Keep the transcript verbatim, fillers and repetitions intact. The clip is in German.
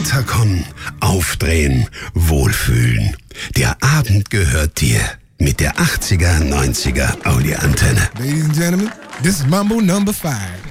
Intercom, aufdrehen, wohlfühlen. Der Abend gehört dir mit der achtziger, neunziger Audi-Antenne. Ladies and gentlemen, this is Mambo number five.